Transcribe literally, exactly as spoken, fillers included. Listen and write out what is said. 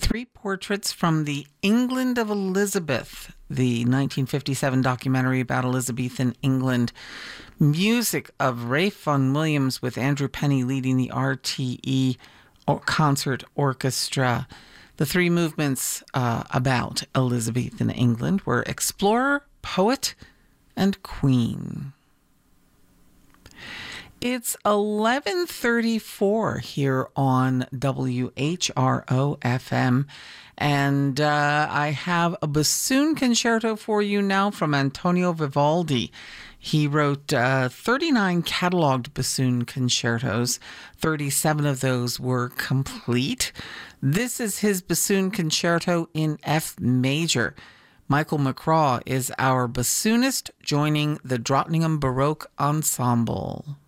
Three portraits from the England of Elizabeth, the nineteen fifty-seven documentary about Elizabethan England. Music of Ralph Vaughan Williams with Andrew Penny leading the R T E Concert Orchestra. The three movements uh, about Elizabethan England were Explorer, Poet, and Queen. It's eleven thirty-four here on W H R O F M, and uh, I have a bassoon concerto for you now from Antonio Vivaldi. He wrote uh, thirty-nine cataloged bassoon concertos. thirty-seven of those were complete. This is his bassoon concerto in F major. Michael McCraw is our bassoonist, joining the Drottningham Baroque Ensemble.